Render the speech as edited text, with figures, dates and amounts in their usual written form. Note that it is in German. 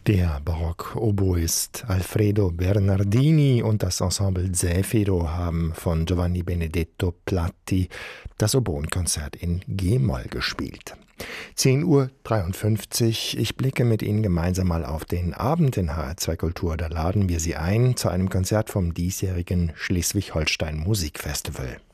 Der Barock-Oboist Alfredo Bernardini und das Ensemble Zefiro haben von Giovanni Benedetto Platti das Oboenkonzert in G-Moll gespielt. 10:53 Uhr. Ich blicke mit Ihnen gemeinsam mal auf den Abend in HR2 Kultur. Da laden wir Sie ein zu einem Konzert vom diesjährigen Schleswig-Holstein Musikfestival.